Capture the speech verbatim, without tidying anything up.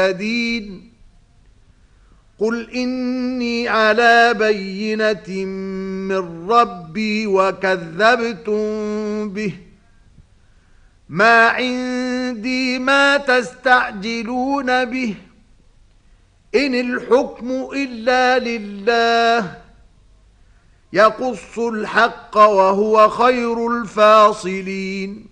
دين قل إني على بينة من ربي وكذبتم به ما عندي ما تستعجلون به إن الحكم إلا لله يقص الحق وهو خير الفاصلين.